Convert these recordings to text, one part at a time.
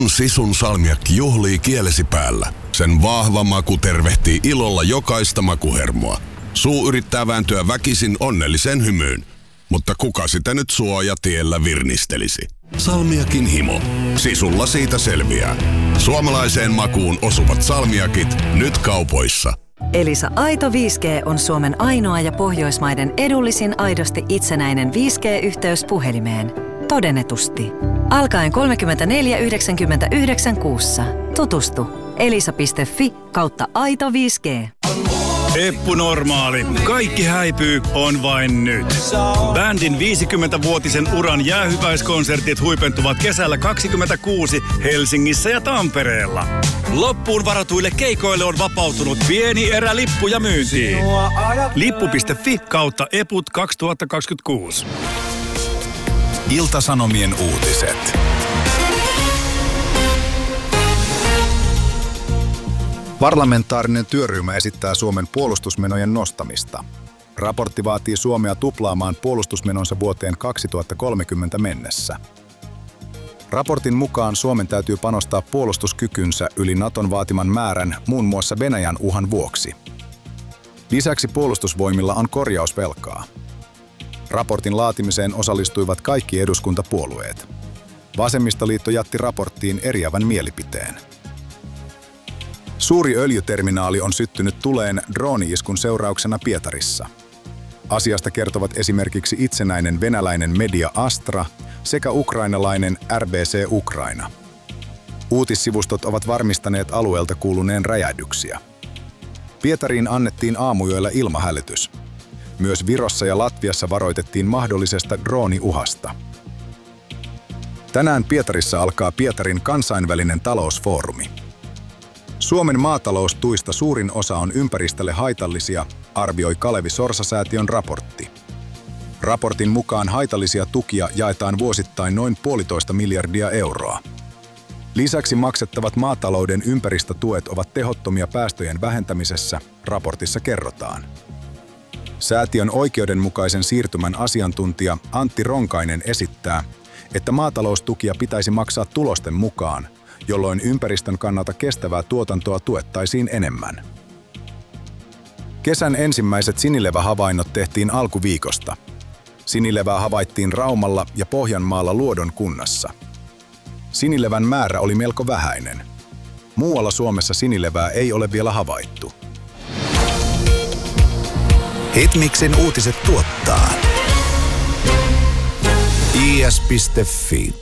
Sisun salmiakki juhlii kielesi päällä. Sen vahva maku tervehtii ilolla jokaista makuhermoa. Suu yrittää vääntyä väkisin onnelliseen hymyyn. Mutta kuka sitä nyt suojatiellä virnistelisi? Salmiakin himo. Sisulla siitä selviää. Suomalaiseen makuun osuvat salmiakit nyt kaupoissa. Elisa Aito 5G on Suomen ainoa ja Pohjoismaiden edullisin aidosti itsenäinen 5G-yhteys puhelimeen. Todennetusti. Alkaen 34,99 kuussa. Tutustu elisa.fi/aito 5G. Eppu Normaali. Kaikki häipyy on vain nyt. Bändin 50-vuotisen uran jäähyväiskonsertit huipentuvat kesällä 2026 Helsingissä ja Tampereella. Loppuun varatuille keikoille on vapautunut pieni erä lippuja myyntiin. Lippu.fi/eput 2026. Ilta-Sanomien uutiset. Parlamentaarinen työryhmä esittää Suomen puolustusmenojen nostamista. Raportti vaatii Suomea tuplaamaan puolustusmenonsa vuoteen 2030 mennessä. Raportin mukaan Suomen täytyy panostaa puolustuskykynsä yli Naton vaatiman määrän muun muassa Venäjän uhan vuoksi. Lisäksi puolustusvoimilla on korjausvelkaa. Raportin laatimiseen osallistuivat kaikki eduskuntapuolueet. Vasemmistoliitto jätti raporttiin eriävän mielipiteen. Suuri öljyterminaali on syttynyt tuleen drooni-iskun seurauksena Pietarissa. Asiasta kertovat esimerkiksi itsenäinen venäläinen media Astra sekä ukrainalainen RBC Ukraina. Uutissivustot ovat varmistaneet alueelta kuuluneen räjähdyksiä. Pietariin annettiin aamuyöllä ilmahälytys. Myös Virossa ja Latviassa varoitettiin mahdollisesta drooniuhasta. Tänään Pietarissa alkaa Pietarin kansainvälinen talousfoorumi. Suomen maataloustuista suurin osa on ympäristölle haitallisia, arvioi Kalevi Sorsa-säätiön raportti. Raportin mukaan haitallisia tukia jaetaan vuosittain noin 1,5 miljardia euroa. Lisäksi maksettavat maatalouden ympäristötuet ovat tehottomia päästöjen vähentämisessä, raportissa kerrotaan. Säätiön oikeudenmukaisen siirtymän asiantuntija Antti Ronkainen esittää, että maataloustukia pitäisi maksaa tulosten mukaan, jolloin ympäristön kannalta kestävää tuotantoa tuettaisiin enemmän. Kesän ensimmäiset sinilevähavainnot tehtiin alkuviikosta. Sinilevää havaittiin Raumalla ja Pohjanmaalla Luodon kunnassa. Sinilevän määrä oli melko vähäinen. Muualla Suomessa sinilevää ei ole vielä havaittu. Hitmixin uutiset tuottaa is.fi.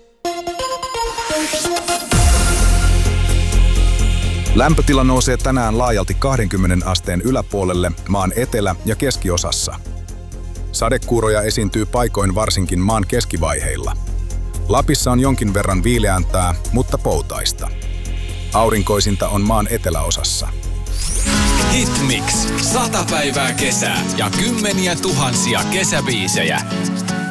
Lämpötila nousee tänään laajalti 20 asteen yläpuolelle maan etelä- ja keskiosassa. Sadekuuroja esiintyy paikoin varsinkin maan keskivaiheilla. Lapissa on jonkin verran viileämpää, mutta poutaista. Aurinkoisinta on maan eteläosassa. Hitmix. 100 päivää kesää ja kymmeniä tuhansia kesäbiisejä.